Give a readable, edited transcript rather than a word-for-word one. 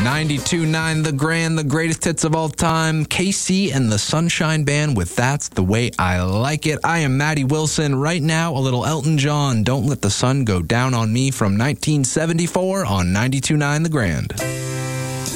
92.9 The Grand, the greatest hits of all time. KC and the Sunshine Band with That's the Way I Like It. I am Maddie Wilson. Right now, a little Elton John, Don't Let the Sun Go Down on Me from 1974 on 92.9 The Grand.